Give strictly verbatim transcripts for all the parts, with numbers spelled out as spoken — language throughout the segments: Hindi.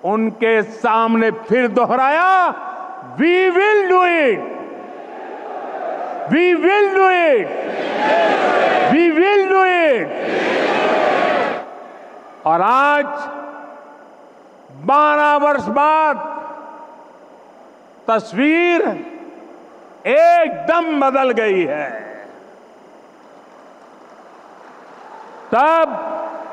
उनके सामने फिर दोहराया, we will do it, we will do it, we will do it. और आज बारह वर्ष बाद तस्वीर एकदम बदल गई है। तब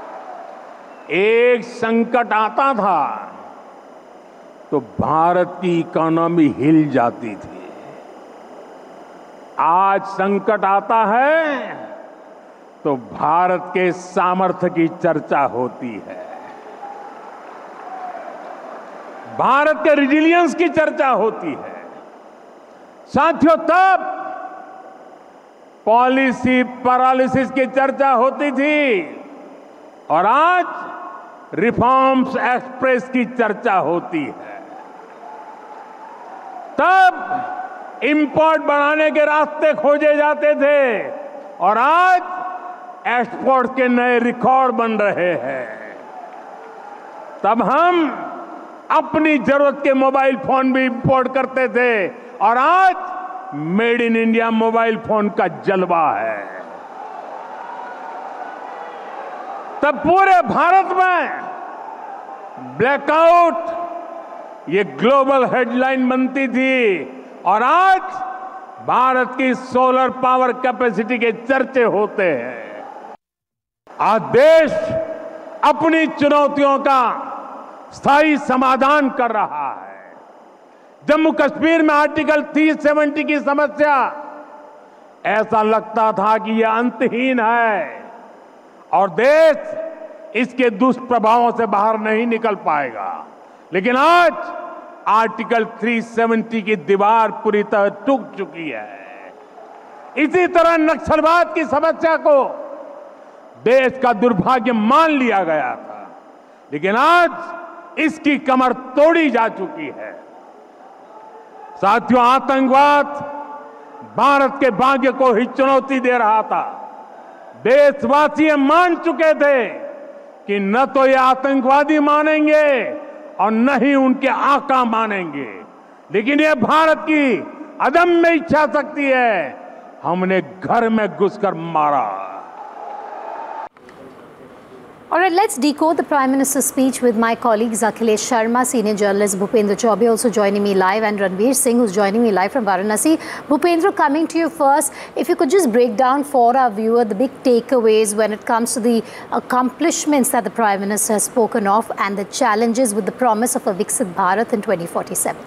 एक संकट आता था तो भारत की इकोनॉमी हिल जाती थी। आज संकट आता है तो भारत के सामर्थ्य की चर्चा होती है, भारत के रिजिलियंस की चर्चा होती है। साथियों, तब पॉलिसी पैरालिसिस की चर्चा होती थी और आज रिफॉर्म्स एक्सप्रेस की चर्चा होती है। तब इंपोर्ट बढ़ाने के रास्ते खोजे जाते थे और आज एक्सपोर्ट के नए रिकॉर्ड बन रहे हैं। तब हम अपनी जरूरत के मोबाइल फोन भी इंपोर्ट करते थे और आज made in India mobile phone का जलवा है। तब पूरे भारत में ब्लैकआउट ये ग्लोबल हेडलाइन बनती थी और आज भारत की सोलर पावर कैपेसिटी के चर्चे होते हैं। आज देश अपनी चुनौतियों का स्थायी समाधान कर रहा है। जम्मू कश्मीर में आर्टिकल तीन सौ सत्तर की समस्या, ऐसा लगता था कि यह अंतहीन है और देश इसके दुष्प्रभावों से बाहर नहीं निकल पाएगा, लेकिन आज आर्टिकल तीन सौ सत्तर की दीवार पूरी तरह टूट चुकी है। इसी तरह नक्सलवाद की समस्या को देश का दुर्भाग्य मान लिया गया था, लेकिन आज इसकी कमर तोड़ी जा चुकी है। साथियों, आतंकवाद भारत के भाग्य को ही चुनौती दे रहा था। देशवासी मान चुके थे कि न तो ये आतंकवादी मानेंगे और न ही उनके आका मानेंगे, लेकिन ये भारत की अदम्य इच्छा शक्ति है। हमने घर में घुसकर मारा। All right, let's decode the Prime Minister's speech with my colleagues Akhilesh Sharma, senior journalist Bhupendra Chaubey, also joining me live, and Ranveer Singh, who's joining me live from Varanasi. Bhupendra, coming to you first, if you could just break down for our viewer the big takeaways when it comes to the accomplishments that the Prime Minister has spoken of and the challenges with the promise of a Viksit Bharat in twenty forty-seven.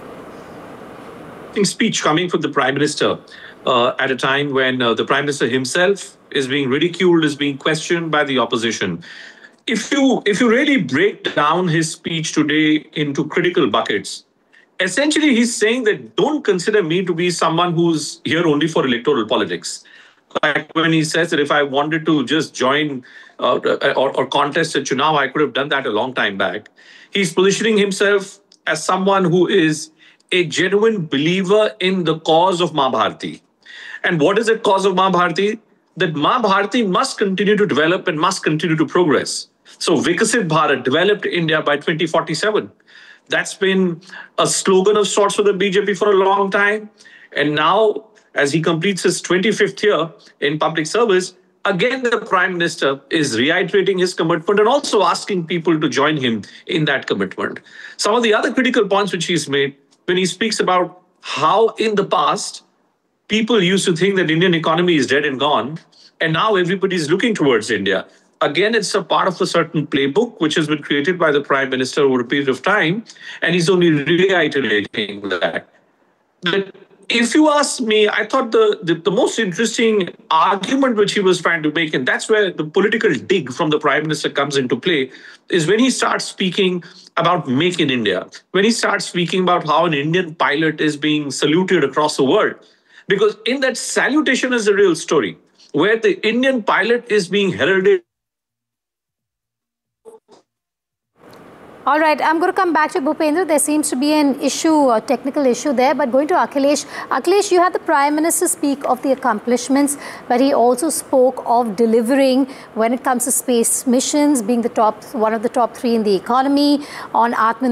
Speech coming from the Prime Minister uh, at a time when uh, the Prime Minister himself is being ridiculed, is being questioned by the opposition. If you if you really break down his speech today into critical buckets, essentially he's saying that don't consider me to be someone who's here only for electoral politics. Like when he says that if I wanted to just join uh, or, or contest at Chunav, I could have done that a long time back. He's positioning himself as someone who is a genuine believer in the cause of Maa Bharati. And what is the cause of Maa Bharati? That Maa Bharati must continue to develop and must continue to progress. So Viksit Bharat, developed India by twenty forty-seven. That's been a slogan of sorts for the B J P for a long time. And now, as he completes his twenty-fifth year in public service, again the Prime Minister is reiterating his commitment and also asking people to join him in that commitment. Some of the other critical points which he's made when he speaks about how in the past people used to think that Indian economy is dead and gone, and now everybody is looking towards India. Again, it's a part of a certain playbook which has been created by the Prime Minister over a period of time, and he's only reiterating that. But if you ask me, I thought the, the, the most interesting argument which he was trying to make, and that's where the political dig from the Prime Minister comes into play, is when he starts speaking about Make in India, when he starts speaking about how an Indian pilot is being saluted across the world. Because in that salutation is the real story, where the Indian pilot is being heralded. All right, I'm going to come back to Bhupendra. There seems to be an issue, a technical issue there, but going to Akhilesh. Akhilesh, you had the Prime Minister speak of the accomplishments, but he also spoke of delivering when it comes to space missions, being the top, one of the top three in the economy, on Atman